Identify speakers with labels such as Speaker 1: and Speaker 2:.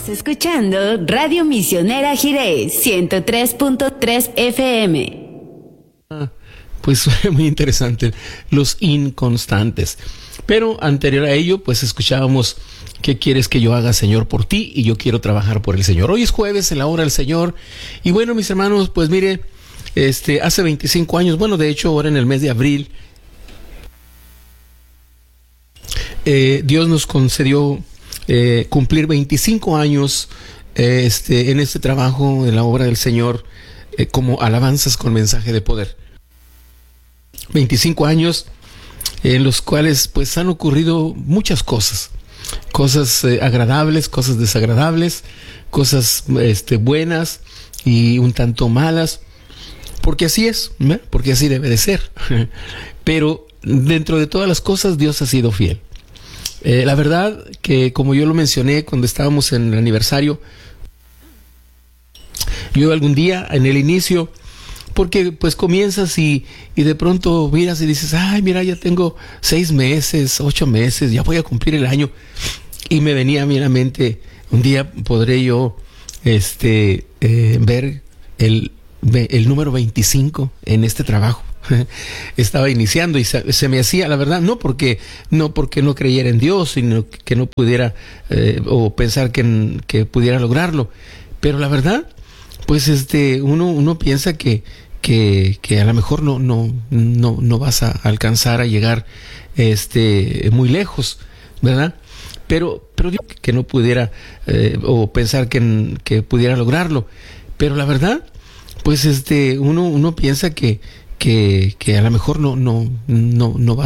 Speaker 1: Escuchando Radio Misionera Jiré 103.3 FM.
Speaker 2: Pues muy interesante, los inconstantes. Pero anterior a ello, pues escuchábamos ¿qué quieres que yo haga, Señor, por ti? Y yo quiero trabajar por el Señor. Hoy es jueves, en la hora del Señor. Y bueno, mis hermanos, pues mire, hace 25 años, bueno, de hecho, ahora en el mes de abril, Dios nos concedió cumplir 25 años en este trabajo de la obra del Señor como alabanzas con mensaje de poder. 25 años en los cuales pues han ocurrido muchas cosas agradables, cosas desagradables, cosas buenas y un tanto malas, porque así es, ¿eh? Porque así debe de ser. Pero dentro de todas las cosas Dios ha sido fiel. La verdad que, como yo lo mencioné cuando estábamos en el aniversario, yo algún día en el inicio, porque pues comienzas y de pronto miras y dices, ay, mira, ya tengo 6 meses, 8 meses, ya voy a cumplir el año. Y me venía a mí a la mente, un día podré yo ver el número 25 en este trabajo. Estaba iniciando y se me hacía, la verdad, no porque no creyera en Dios, sino que no pudiera o pensar que pudiera lograrlo, pero la verdad, pues uno piensa que a lo mejor no vas a alcanzar a llegar muy lejos, ¿verdad? Pero que no pudiera o pensar que pudiera lograrlo, pero la verdad, pues uno piensa que a lo mejor no va